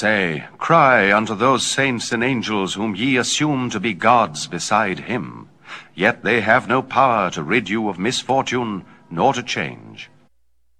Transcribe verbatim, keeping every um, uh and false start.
Say, cry unto those saints and angels whom ye assume to be gods beside him, yet they have no power to rid you of misfortune nor to change.